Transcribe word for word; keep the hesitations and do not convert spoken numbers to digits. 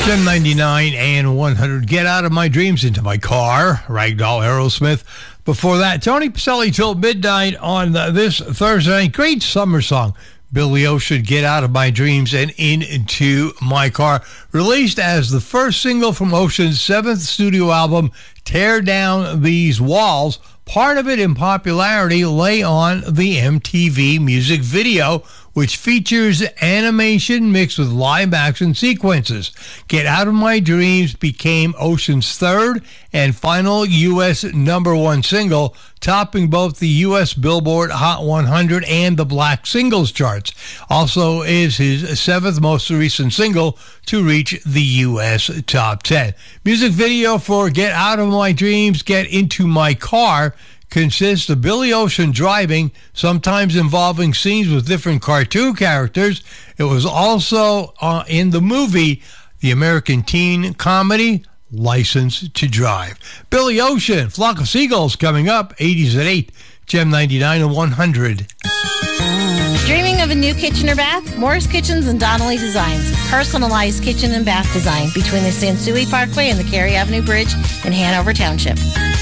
Gem ninety-nine and one hundred. Get Out of My Dreams, Into My Car. Ragdoll, Aerosmith. Before that, Tony Pacelli Till Midnight on the, this Thursday night. Great summer song. Billy Ocean, Get Out of My Dreams and Into My Car. Released as the first single from Ocean's seventh studio album, Tear Down These Walls. Part of it in popularity lay on the M T V music video, which features animation mixed with live action sequences. Get Out of My Dreams became Ocean's third and final U S number one single, topping both the U S Billboard Hot one hundred and the Black Singles charts. Also is his seventh most recent single to reach the U S top ten. Music video for Get Out of My Dreams, Get Into My Car consists of Billy Ocean driving, sometimes involving scenes with different cartoon characters. It was also uh, in the movie, the American teen comedy License to Drive. Billy Ocean, Flock of Seagulls coming up, eighties at eight, Gem ninety-nine and one hundred. Dreaming of a new kitchen or bath? Morris Kitchens and Donnelly Designs. Personalized kitchen and bath design between the Sansui Parkway and the Cary Avenue Bridge in Hanover Township.